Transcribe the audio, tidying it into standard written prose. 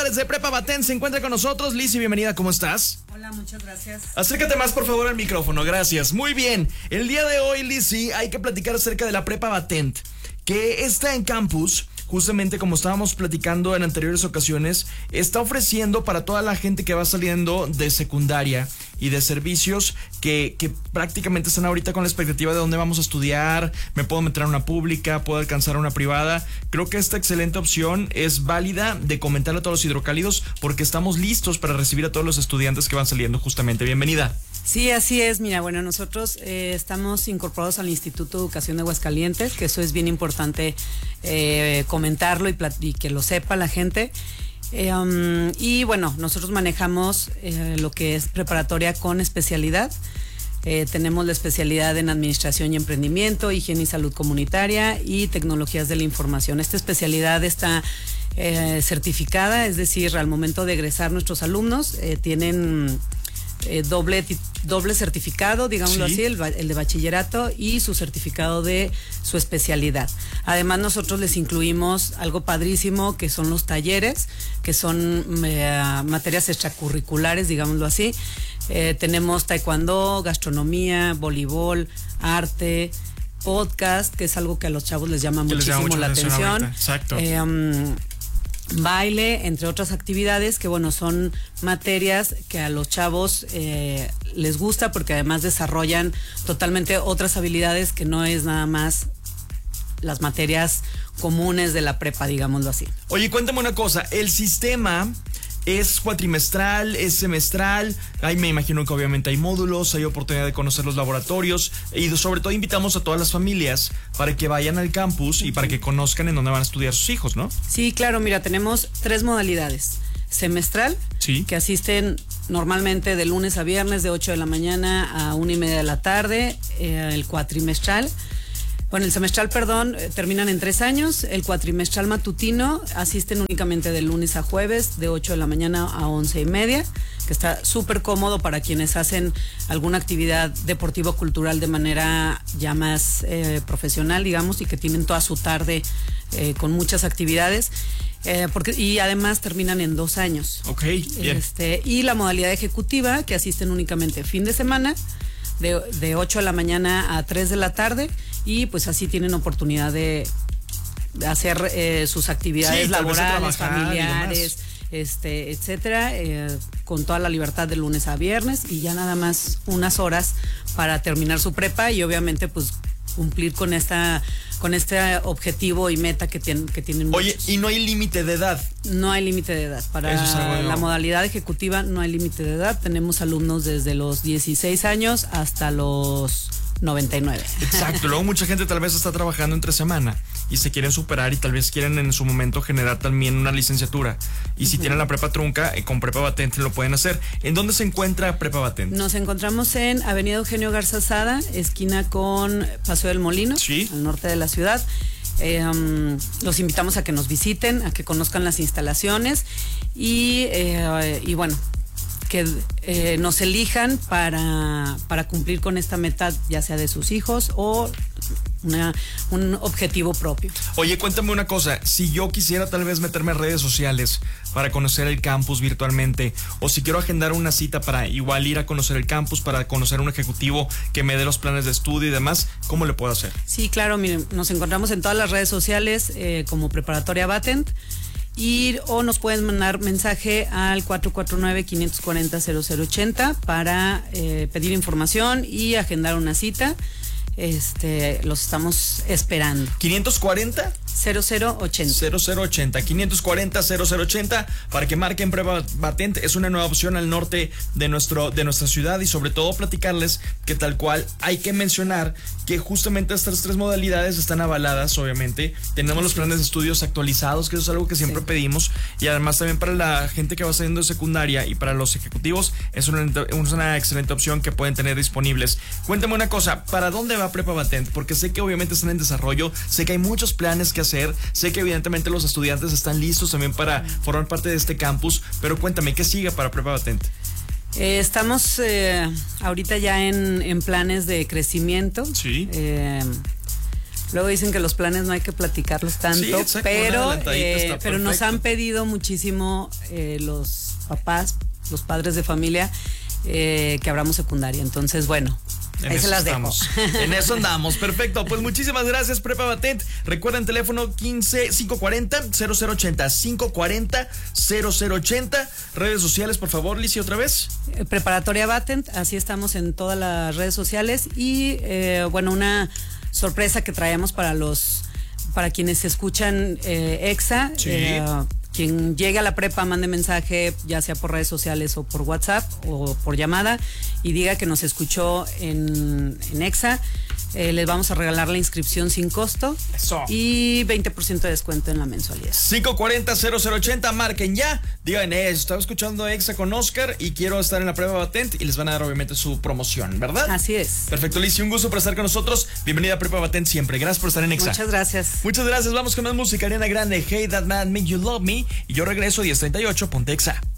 padres de Prepa Batent se encuentra con nosotros. Lizzy, bienvenida, ¿cómo estás? Hola, muchas gracias. Acércate más, por favor, al micrófono, gracias. Muy bien, el día de hoy, Lizzy, hay que platicar acerca de la Prepa Batent, que está en campus. Justamente como estábamos platicando en anteriores ocasiones, está ofreciendo para toda la gente que va saliendo de secundaria y de servicios que prácticamente están ahorita con la expectativa de dónde vamos a estudiar, me puedo meter a una pública, puedo alcanzar a una privada. Creo que esta excelente opción es válida de comentarle a todos los hidrocálidos porque estamos listos para recibir a todos los estudiantes que van saliendo justamente. Bienvenida. Sí, así es. Mira, bueno, nosotros estamos incorporados al Instituto de Educación de Aguascalientes, que eso es bien importante comentarlo y que lo sepa la gente. Y bueno, nosotros manejamos lo que es preparatoria con especialidad. Tenemos la especialidad en Administración y Emprendimiento, Higiene y Salud Comunitaria y Tecnologías de la Información. Esta especialidad está certificada, es decir, al momento de egresar nuestros alumnos tienen doble certificado, digámoslo así, el de bachillerato y su certificado de su especialidad. Además, nosotros les incluimos algo padrísimo que son los talleres, que son materias extracurriculares, digámoslo así. Tenemos taekwondo, gastronomía, voleibol, arte, podcast, que es algo que a los chavos les llama muchísimo la atención. Exacto. Baile, entre otras actividades que, bueno, son materias que a los chavos les gusta porque además desarrollan totalmente otras habilidades que no es nada más las materias comunes de la prepa, digámoslo así. Oye, cuéntame una cosa, el sistema ¿es cuatrimestral? ¿Es semestral? Ahí me imagino que obviamente hay módulos, hay oportunidad de conocer los laboratorios y sobre todo invitamos a todas las familias para que vayan al campus y para que conozcan en dónde van a estudiar sus hijos, ¿no? Sí, claro, mira, tenemos 3 modalidades. Semestral, sí, que asisten normalmente de lunes a viernes de 8 de la mañana a 1:30 de la tarde. El cuatrimestral, bueno, el semestral, terminan en 3 años. El cuatrimestral matutino asisten únicamente de lunes a jueves, de 8 de la mañana a 11:30, que está súper cómodo para quienes hacen alguna actividad deportivo-cultural de manera ya más profesional, digamos, y que tienen toda su tarde con muchas actividades. Y además terminan en 2 años. Ok, bien. Y la modalidad ejecutiva, que asisten únicamente fin de semana, de 8 de la mañana a 3 de la tarde, y pues así tienen oportunidad de hacer sus actividades laborales, familiares, etcétera, con toda la libertad de lunes a viernes, y ya nada más unas horas para terminar su prepa y obviamente pues cumplir con este objetivo y meta que tienen Oye, muchos. ¿y no hay límite de edad? No hay límite de edad. Para la modalidad ejecutiva no hay límite de edad. Tenemos alumnos desde los 16 años hasta los 99. Exacto, luego mucha gente tal vez está trabajando entre semana y se quieren superar y tal vez quieren en su momento generar también una licenciatura. Y si tienen la prepa trunca, con Prepa Batent lo pueden hacer. ¿En dónde se encuentra Prepa Batent? Nos encontramos en Avenida Eugenio Garza Sada, esquina con Paseo del Molino, ¿sí?, al norte de la ciudad. Los invitamos a que nos visiten, a que conozcan las instalaciones y bueno, que nos elijan para cumplir con esta meta, ya sea de sus hijos o un objetivo propio. Oye, cuéntame una cosa, si yo quisiera tal vez meterme a redes sociales para conocer el campus virtualmente, o si quiero agendar una cita para igual ir a conocer el campus, para conocer un ejecutivo que me dé los planes de estudio y demás, ¿cómo le puedo hacer? Sí, claro, miren, nos encontramos en todas las redes sociales como Preparatoria Batent. O nos pueden mandar mensaje al 449-540-0080 para pedir información y agendar una cita. Los estamos esperando. ¿540? 0080. 0080, 540-0080 para que marquen Prepa Batent. Es una nueva opción al norte de nuestra ciudad y sobre todo platicarles que tal cual hay que mencionar que justamente estas 3 modalidades están avaladas, obviamente. Tenemos los planes de estudios actualizados, que eso es algo que siempre pedimos, y además también para la gente que va saliendo de secundaria y para los ejecutivos es una excelente opción que pueden tener disponibles. Cuéntame una cosa, ¿para dónde va Prepa Batent? Porque sé que obviamente están en desarrollo, sé que hay muchos planes que hacer, sé que evidentemente los estudiantes están listos también para formar parte de este campus, pero cuéntame, ¿qué sigue para Prepa Batent? Estamos ahorita ya en planes de crecimiento. Sí. Luego dicen que los planes no hay que platicarlos tanto, Sí, exacto, pero nos han pedido muchísimo los papás, los padres de familia, que abramos secundaria. Entonces, bueno, ahí se las dejo. En eso andamos. Perfecto. Pues muchísimas gracias, Prepa Batent. Recuerden, teléfono 15-540-0080. 540-0080. Redes sociales, por favor, Lizy, otra vez. Preparatoria Batent, así estamos en todas las redes sociales. Y bueno, una sorpresa que traemos para quienes escuchan EXA. Sí. Quien llegue a la prepa, mande mensaje, ya sea por redes sociales o por WhatsApp o por llamada, y diga que nos escuchó en EXA. Les vamos a regalar la inscripción sin costo. Eso. Y 20% de descuento en la mensualidad. 540-0080, marquen ya. Digan, estaba escuchando EXA con Oscar y quiero estar en la Prepa Batent, y les van a dar obviamente su promoción, ¿verdad? Así es. Perfecto, Lizy, un gusto por estar con nosotros. Bienvenida a Prepa Batent siempre. Gracias por estar en EXA. Muchas gracias. Muchas gracias. Vamos con más música. Ariana Grande, Hey That Man Make You Love Me. Y yo regreso 10:38, ponte EXA.